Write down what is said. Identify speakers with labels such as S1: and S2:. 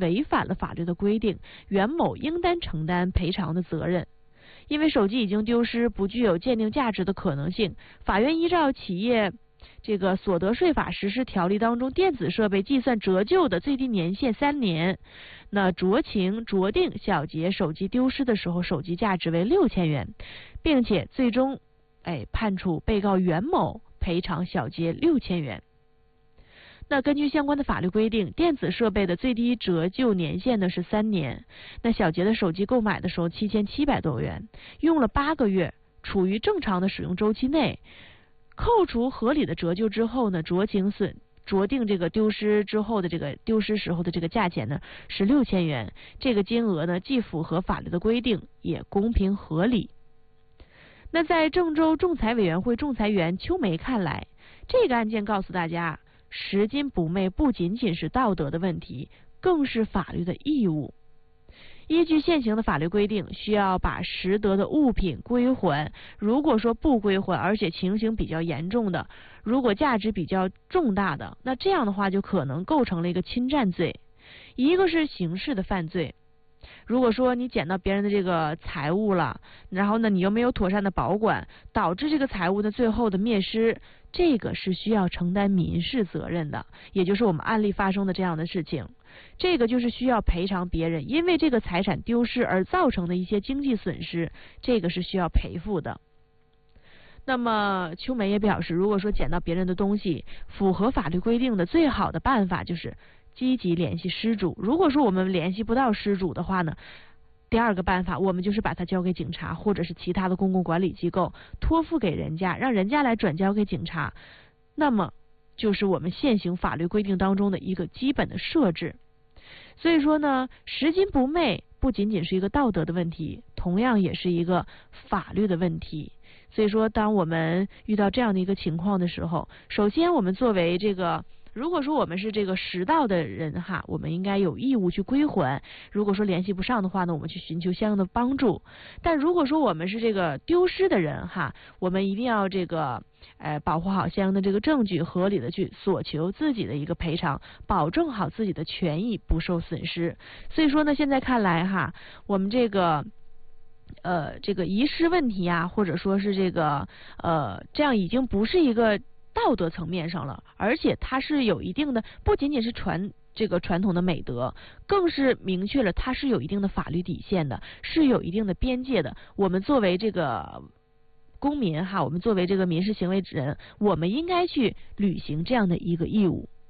S1: 违反了法律的规定，袁某应当承担赔偿的责任。因为手机已经丢失，不具有鉴定价值的可能性，法院依照企业这个所得税法实施条例当中电子设备计算折旧的最低年限3年，那酌定小杰手机丢失的时候手机价值为6000元，并且最终判处被告袁某赔偿小杰6000元。那根据相关的法律规定，电子设备的最低折旧年限呢是3年。那小杰的手机购买的时候7700多元，用了8个月，处于正常的使用周期内。扣除合理的折旧之后呢，酌定这个丢失之后的这个丢失时候的这个价钱呢是6000元。这个金额呢既符合法律的规定，也公平合理。那在郑州仲裁委员会仲裁员邱梅看来，这个案件告诉大家，拾金不昧不仅仅是道德的问题，更是法律的义务。依据现行的法律规定，需要把拾得的物品归还。如果说不归还，而且情形比较严重的，如果价值比较重大的，那这样的话就可能构成了一个侵占罪。一个是刑事的犯罪，如果说你捡到别人的这个财物了，然后呢你又没有妥善的保管，导致这个财物的最后的灭失，这个是需要承担民事责任的，也就是我们案例发生的这样的事情。这个就是需要赔偿别人因为这个财产丢失而造成的一些经济损失，这个是需要赔付的。那么邱梅也表示，如果说捡到别人的东西，符合法律规定的最好的办法就是积极联系失主。如果说我们联系不到失主的话呢，第二个办法我们就是把它交给警察或者是其他的公共管理机构，托付给人家，让人家来转交给警察。那么就是我们现行法律规定当中的一个基本的设置。所以说呢，拾金不昧不仅仅是一个道德的问题，同样也是一个法律的问题。所以说当我们遇到这样的一个情况的时候，首先我们作为这个如果说我们是这个拾到的人哈，我们应该有义务去归还。如果说联系不上的话呢，我们去寻求相应的帮助。但如果说我们是这个丢失的人哈，我们一定要这个保护好相应的这个证据，合理的去索求自己的一个赔偿，保证好自己的权益不受损失。所以说呢，现在看来哈，我们这个遗失问题啊，或者说是这样已经不是一个道德层面上了，而且它是有一定的，不仅仅是传统的美德，更是明确了它是有一定的法律底线的，是有一定的边界的。我们作为这个公民哈，我们作为这个民事行为人，我们应该去履行这样的一个义务。